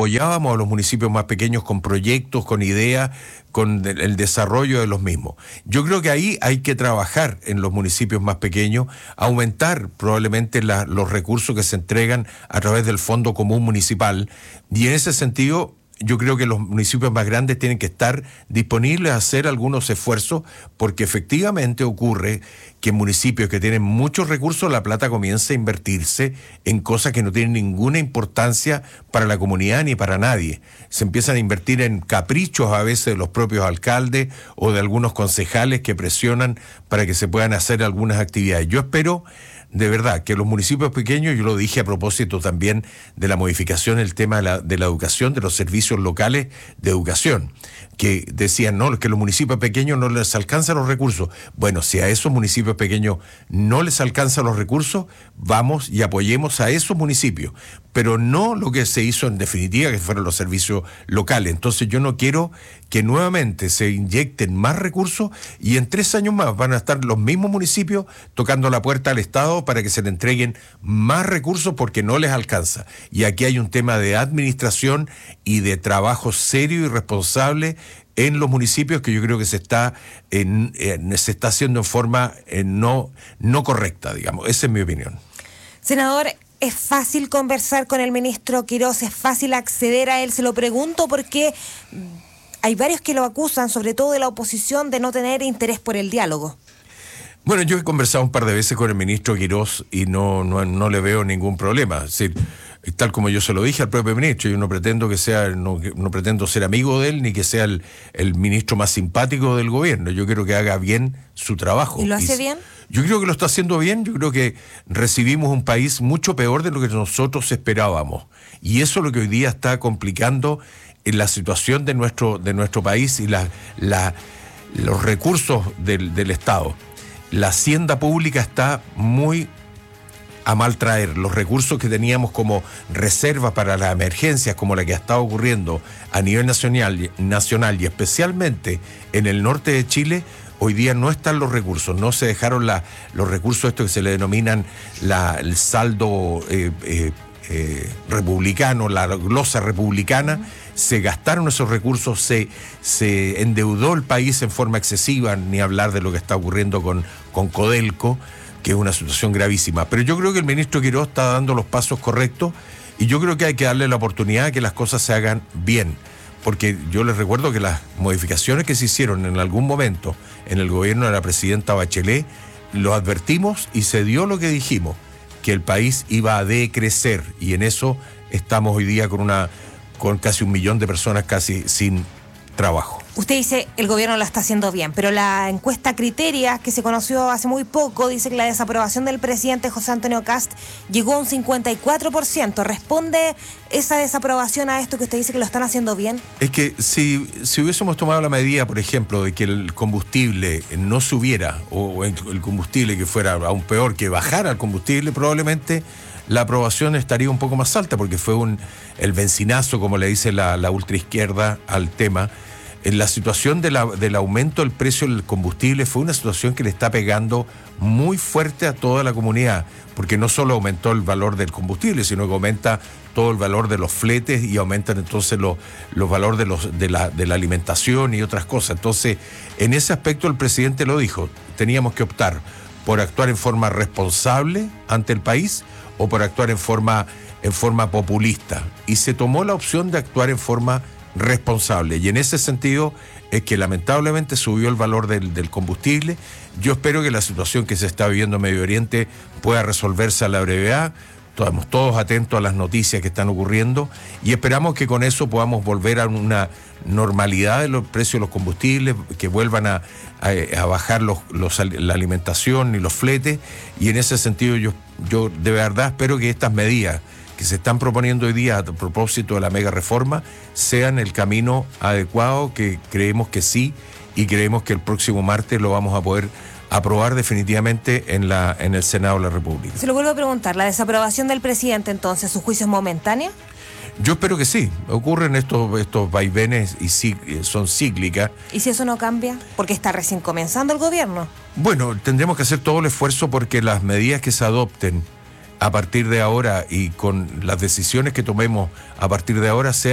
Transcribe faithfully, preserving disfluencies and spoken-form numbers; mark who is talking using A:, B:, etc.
A: apoyábamos a los municipios más pequeños con proyectos, con ideas, con el desarrollo de los mismos. Yo creo que ahí hay que trabajar en los municipios más pequeños, aumentar probablemente la, los recursos que se entregan a través del Fondo Común Municipal, y en ese sentido yo creo que los municipios más grandes tienen que estar disponibles a hacer algunos esfuerzos, porque efectivamente ocurre que en municipios que tienen muchos recursos la plata comienza a invertirse en cosas que no tienen ninguna importancia para la comunidad ni para nadie. Se empiezan a invertir en caprichos a veces de los propios alcaldes o de algunos concejales que presionan para que se puedan hacer algunas actividades. Yo espero de verdad que los municipios pequeños, yo lo dije a propósito también de la modificación del tema de la, de la educación, de los servicios locales de educación, que decían, no, que los municipios pequeños no les alcanzan los recursos. Bueno, si a esos municipios pequeños no les alcanzan los recursos, vamos y apoyemos a esos municipios, pero no lo que se hizo en definitiva, que fueron los servicios locales. Entonces yo no quiero que nuevamente se inyecten más recursos y en tres años más van a estar los mismos municipios tocando la puerta al Estado para que se le entreguen más recursos porque no les alcanza. Y aquí hay un tema de administración y de trabajo serio y responsable en los municipios que yo creo que se está en, en, se está haciendo en forma en no, no correcta, digamos. Esa es mi opinión.
B: Senador, ¿es fácil conversar con el ministro Quirós? ¿Es fácil acceder a él? Se lo pregunto porque hay varios que lo acusan, sobre todo de la oposición, de no tener interés por el diálogo.
A: Bueno, yo he conversado un par de veces con el ministro Quirós y no, no, no le veo ningún problema. Es decir, tal como yo se lo dije al propio ministro, yo no pretendo que sea, no, no pretendo ser amigo de él, ni que sea el, el ministro más simpático del gobierno. Yo quiero que haga bien su trabajo.
B: ¿Y lo hace
A: y,
B: bien?
A: Yo creo que lo está haciendo bien. Yo creo que recibimos un país mucho peor de lo que nosotros esperábamos. Y eso es lo que hoy día está complicando en la situación de nuestro, de nuestro país y la, la, los recursos del, del Estado. La hacienda pública está muy a mal traer. Los recursos que teníamos como reserva para las emergencias, como la que ha estado ocurriendo a nivel nacional, nacional y especialmente en el norte de Chile, hoy día no están los recursos, no se dejaron la, los recursos estos que se le denominan la, el saldo eh, eh, eh, republicano, la glosa republicana. Se gastaron esos recursos, se, se endeudó el país en forma excesiva, ni hablar de lo que está ocurriendo con, con Codelco, que es una situación gravísima. Pero yo creo que el ministro Quirós está dando los pasos correctos y yo creo que hay que darle la oportunidad de que las cosas se hagan bien. Porque yo les recuerdo que las modificaciones que se hicieron en algún momento en el gobierno de la presidenta Bachelet, lo advertimos y se dio lo que dijimos, que el país iba a decrecer, y en eso estamos hoy día con una con casi un millón de personas casi sin trabajo.
B: Usted dice el gobierno lo está haciendo bien, pero la encuesta Criteria, que se conoció hace muy poco, dice que la desaprobación del presidente José Antonio Kast llegó a un cincuenta y cuatro por ciento. ¿Responde esa desaprobación a esto que usted dice que lo están haciendo bien?
A: Es que si, si hubiésemos tomado la medida, por ejemplo, de que el combustible no subiera, o el combustible que fuera aún peor, que bajara el combustible, probablemente la aprobación estaría un poco más alta, porque fue un el bencinazo, como le dice la, la ultraizquierda al tema. En la situación de la, del aumento del precio del combustible fue una situación que le está pegando muy fuerte a toda la comunidad, porque no solo aumentó el valor del combustible, sino que aumenta todo el valor de los fletes y aumentan entonces los, los valores de, los, de, la, de la alimentación y otras cosas. Entonces, en ese aspecto el presidente lo dijo, teníamos que optar por actuar en forma responsable ante el país o por actuar en forma, en forma populista. Y se tomó la opción de actuar en forma responsable, y en ese sentido es que lamentablemente subió el valor del, del combustible. Yo espero que la situación que se está viviendo en Medio Oriente pueda resolverse a la brevedad. Estamos todos atentos a las noticias que están ocurriendo y esperamos que con eso podamos volver a una normalidad de los precios de los combustibles, que vuelvan a, a, a bajar los, los, la alimentación y los fletes, y en ese sentido yo, yo de verdad espero que estas medidas que se están proponiendo hoy día a propósito de la mega reforma sean el camino adecuado, que creemos que sí, y creemos que el próximo martes lo vamos a poder aprobar definitivamente en la en el Senado de la República.
B: Se lo vuelvo a preguntar, ¿la desaprobación del presidente entonces, su juicio es momentánea?
A: Yo espero que sí. Ocurren estos, estos vaivenes y sí, son cíclicas.
B: ¿Y si eso no cambia? Porque está recién comenzando el gobierno.
A: Bueno, tendremos que hacer todo el esfuerzo porque las medidas que se adopten a partir de ahora y con las decisiones que tomemos a partir de ahora sean